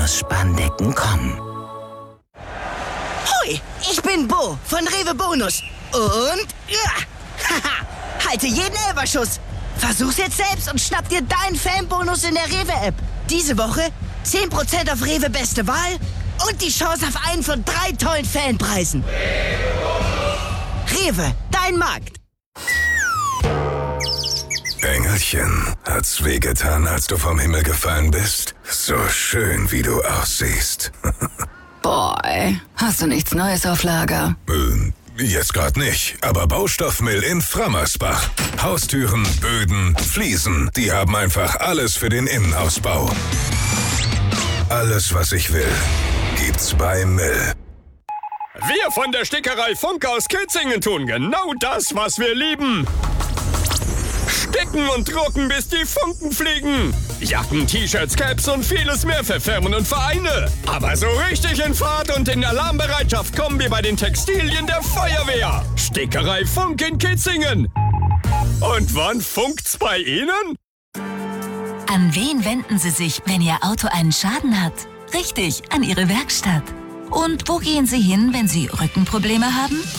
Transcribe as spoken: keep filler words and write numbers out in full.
aus Spandecken kommen. Hoi, ich bin Bo von Rewe Bonus. Und ja, haha, halte jeden Elferschuss. Versuch's jetzt selbst und schnapp dir deinen Fanbonus in der Rewe-App. Diese Woche zehn Prozent auf Rewe Beste Wahl und die Chance auf einen von drei tollen Fanpreisen. Rewe, dein Markt. Engelchen, hat's wehgetan, als du vom Himmel gefallen bist? So schön, wie du aussiehst. Boy, hast du nichts Neues auf Lager? Ähm, jetzt grad nicht, aber Baustoffmill in Frammersbach. Haustüren, Böden, Fliesen, die haben einfach alles für den Innenausbau. Alles, was ich will, gibt's bei Mill. Wir von der Stickerei Funk aus Kitzingen tun genau das, was wir lieben. Sticken und drucken, bis die Funken fliegen. Jacken, T-Shirts, Caps und vieles mehr für Firmen und Vereine. Aber so richtig in Fahrt und in Alarmbereitschaft kommen wir bei den Textilien der Feuerwehr. Stickerei Funk in Kitzingen. Und wann funkt's bei Ihnen? An wen wenden Sie sich, wenn Ihr Auto einen Schaden hat? Richtig, an Ihre Werkstatt. Und wo gehen Sie hin, wenn Sie Rückenprobleme haben?